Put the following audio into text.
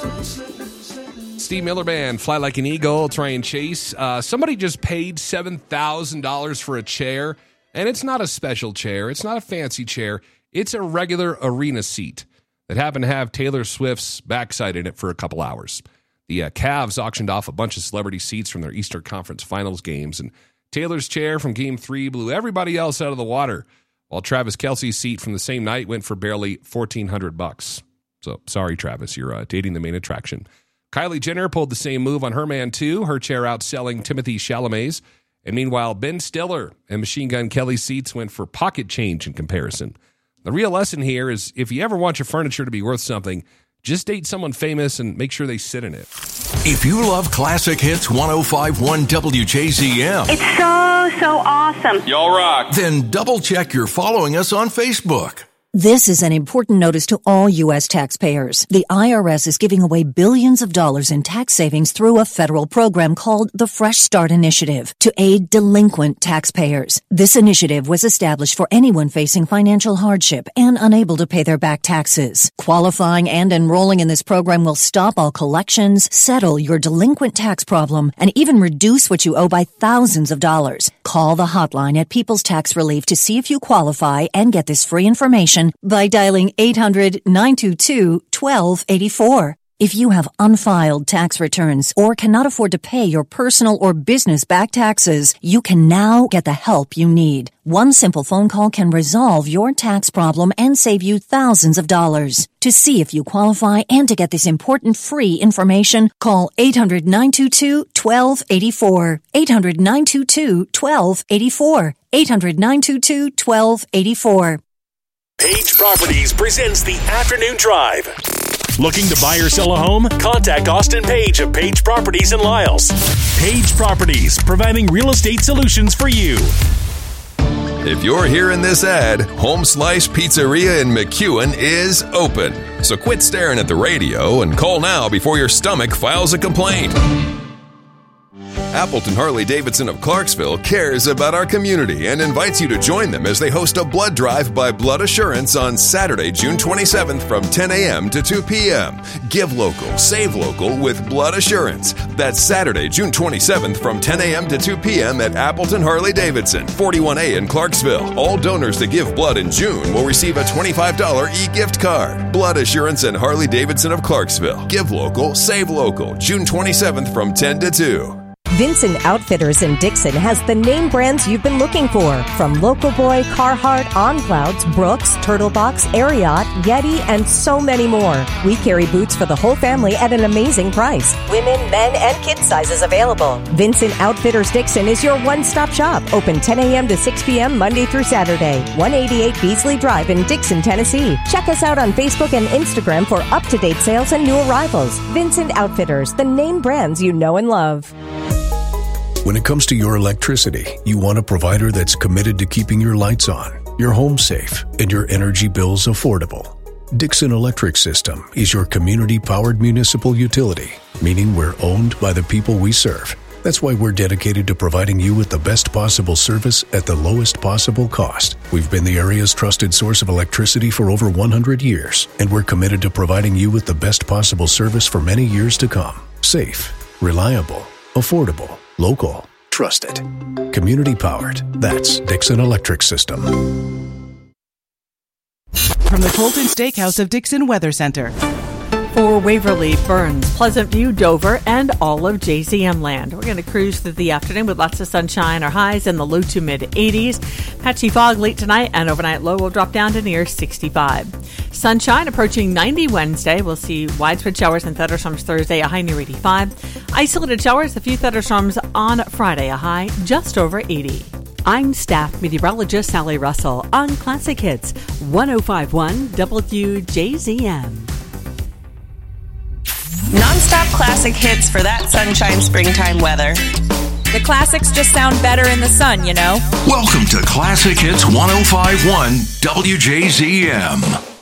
Steve Miller Band, Fly Like an Eagle, Try and Chase. Somebody just paid $7,000 for a chair, and it's not a special chair. It's not a fancy chair. It's a regular arena seat that happened to have Taylor Swift's backside in it for a couple hours. The Cavs auctioned off a bunch of celebrity seats from their Eastern Conference Finals games, and Taylor's chair from Game 3 blew everybody else out of the water, while Travis Kelce's seat from the same night went for barely $1,400. So, sorry, Travis, you're dating the main attraction. Kylie Jenner pulled the same move on her man, too, her chair outselling Timothée Chalamet's. And meanwhile, Ben Stiller and Machine Gun Kelly's seats went for pocket change in comparison. The real lesson here is if you ever want your furniture to be worth something, just date someone famous and make sure they sit in it. If you love Classic Hits 105.1 WJZM, it's so awesome. Y'all rock. Then double check you're following us on Facebook. This is an important notice to all U.S. taxpayers. The IRS is giving away billions of dollars in tax savings through a federal program called the Fresh Start Initiative to aid delinquent taxpayers. This initiative was established for anyone facing financial hardship and unable to pay their back taxes. Qualifying and enrolling in this program will stop all collections, settle your delinquent tax problem, and even reduce what you owe by thousands of dollars. Call the hotline at People's Tax Relief to see if you qualify and get this free information by dialing 800-922-1284. If you have unfiled tax returns or cannot afford to pay your personal or business back taxes, you can now get the help you need. One simple phone call can resolve your tax problem and save you thousands of dollars. To see if you qualify and to get this important free information, call 800-922-1284. 800-922-1284. 800-922-1284. Page Properties presents the Afternoon Drive. Looking to buy or sell a home? Contact Austin Page of Page Properties in Lyles. Page Properties, providing real estate solutions for you. If you're hearing this ad, Home Slice Pizzeria in McEwen is open. So quit staring at the radio and call now before your stomach files a complaint. Appleton Harley-Davidson of Clarksville cares about our community and invites you to join them as they host a blood drive by Blood Assurance on Saturday, June 27th from 10 a.m. to 2 p.m. Give local, save local with Blood Assurance. That's Saturday, June 27th from 10 a.m. to 2 p.m. at Appleton Harley-Davidson, 41A in Clarksville. All donors that give blood in June will receive a $25 e-gift card. Blood Assurance and Harley-Davidson of Clarksville. Give local, save local. June 27th from 10 to 2. Vincent Outfitters in Dixon has the name brands you've been looking for, from Local Boy, Carhartt, On Clouds, Brooks, Turtlebox, Ariat, Yeti, and so many more. We carry boots for the whole family at an amazing price. Women, men, and kids sizes available. Vincent Outfitters Dixon is your one-stop shop. Open 10 a.m. to 6 p.m. Monday through Saturday. 188 Beasley Drive in Dixon, Tennessee. Check us out on Facebook and Instagram for up-to-date sales and new arrivals. Vincent Outfitters, the name brands you know and love. When it comes to your electricity, you want a provider that's committed to keeping your lights on, your home safe, and your energy bills affordable. Dixon Electric System is your community-powered municipal utility, meaning we're owned by the people we serve. That's why we're dedicated to providing you with the best possible service at the lowest possible cost. We've been the area's trusted source of electricity for over 100 years, and we're committed to providing you with the best possible service for many years to come. Safe, reliable, affordable, local, trusted, community-powered. That's Dixon Electric System. From the Colton Steakhouse of Dixon Weather Center. For Waverly, Burns, Pleasant View, Dover, and all of JZM land. We're going to cruise through the afternoon with lots of sunshine. Our highs in the low to mid-80s. Patchy fog late tonight, and overnight low will drop down to near 65. Sunshine approaching 90 Wednesday. We'll see widespread showers and thunderstorms Thursday, a high near 85. Isolated showers, a few thunderstorms on Friday, a high just over 80. I'm staff meteorologist Sally Russell on Classic Hits 105.1 WJZM. Non-stop classic hits for that sunshine springtime weather. The classics just sound better in the sun, you know. Welcome to Classic Hits 105.1 WJZM.